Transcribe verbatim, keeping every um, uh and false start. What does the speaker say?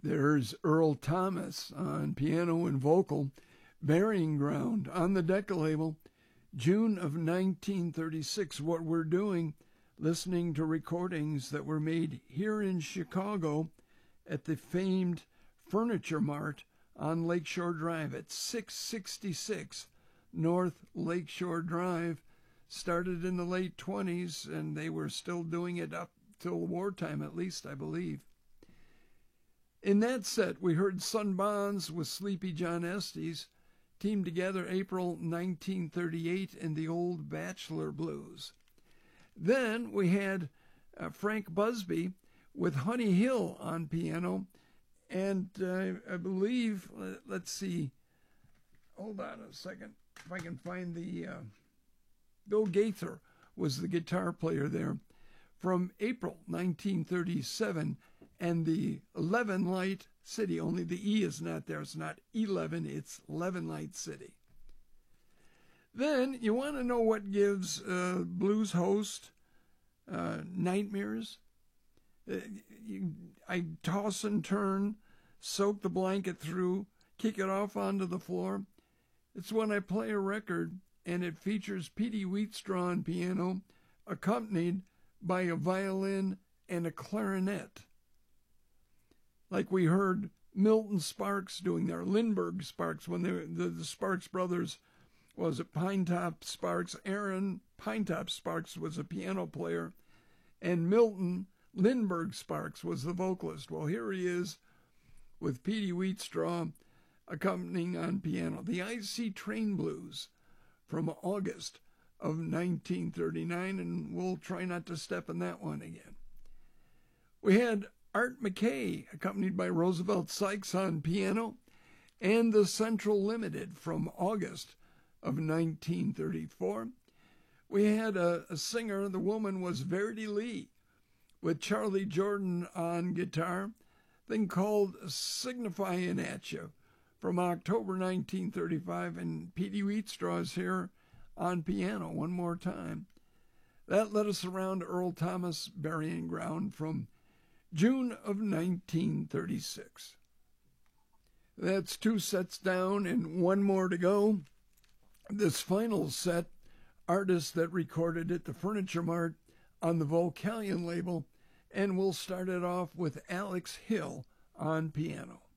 There's Earl Thomas on piano and vocal, Burying Ground on the Decca label, June of nineteen thirty-six. What we're doing, listening to recordings that were made here in Chicago at the famed Furniture Mart on Lakeshore Drive at six sixty-six North Lakeshore Drive. Started in the late twenties, and they were still doing it up till wartime, at least, I believe. In that set, we heard Sun Bonds with Sleepy John Estes, teamed together April nineteen thirty-eight in the Old Bachelor Blues. Then we had uh, Frank Busby with Honey Hill on piano, and uh, I believe, let, let's see, hold on a second, if I can find the, uh, Bill Gaither was the guitar player there, from April nineteen thirty-seven, and the eleven Light City, only the E is not there, it's not eleven, it's eleven Light City. Then you want to know what gives uh, blues host uh, nightmares? Uh, you, I toss and turn, soak the blanket through, kick it off onto the floor. It's when I play a record and it features Petey Wheatstraw on piano, accompanied by a violin and a clarinet. Like we heard Milton Sparks doing there, Lindbergh Sparks, when they, the, the Sparks brothers, was it Pinetop Sparks? Aaron Pinetop Sparks was a piano player, and Milton Lindbergh Sparks was the vocalist. Well, here he is with Petey Wheatstraw accompanying on piano. The I C Train Blues from August of nineteen thirty-nine, and we'll try not to step in that one again. We had Art McKay, accompanied by Roosevelt Sykes on piano, and the Central Limited from August of nineteen thirty-four. We had a, a singer, the woman was Verdi Lee, with Charlie Jordan on guitar, thing called Signifying At You from October nineteen thirty-five, and Petey Wheatstraw is here on piano one more time. That led us around Earl Thomas' Burying Ground from June of nineteen thirty-six. That's two sets down and one more to go. This final set, artists that recorded at the Furniture Mart on the Vocalion label, and we'll start it off with Alex Hill on piano.